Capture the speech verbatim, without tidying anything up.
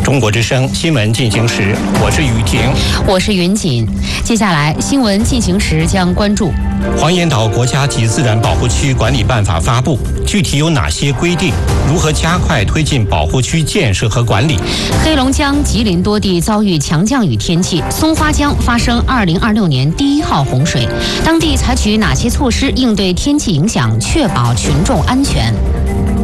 中国之声新闻进行时，我是雨婷， 我是云锦。接下来新闻进行时将关注： 黄岩岛国家级自然保护区管理办法发布，具体有哪些规定？如何加快推进保护区建设和管理？ 黑龙江、吉林多地遭遇强降雨天气，松花江发生二零二六年第一号洪水，当地采取哪些措施应对天气影响，确保群众安全？